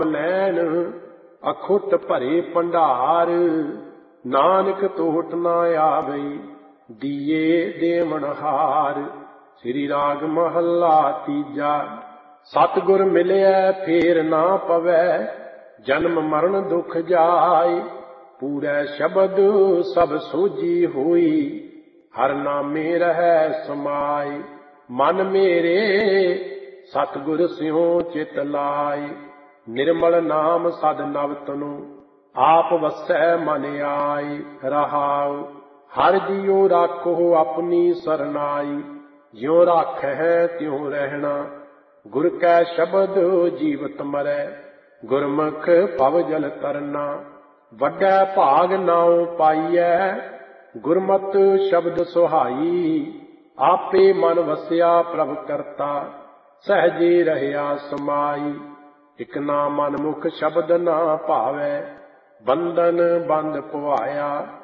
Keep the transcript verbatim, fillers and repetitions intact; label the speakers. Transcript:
Speaker 1: नैन अखुट भरे भंडार, नानक तोट ना आवई दिए देवण हार। श्री राग महला तीजा। सतगुर मिलिया फेर ना पवै, जन्म मरण दुख जाय। पूरै शब्द सब सोझी होई, हर नामे रहै समाय। मन मेरे सतगुर स्यों चित लाय, निर्मल नाम सद नव तनु, आप वसै मन आय। रहाउ हर जियो राखो अपनी सरनाई, ज्यों राखै त्यों रहना। गुर कै शब्द जीवत मरै, गुरमुख भव जल तरना। वड्डै भाग नाउ पाईऐ, गुरमत शब्द सुहाई। आपे मन वसिया प्रभ करता, सहजे रहया समाई। इक ना मन मुख शब्द ना भावै, बंधन बंद पवाया।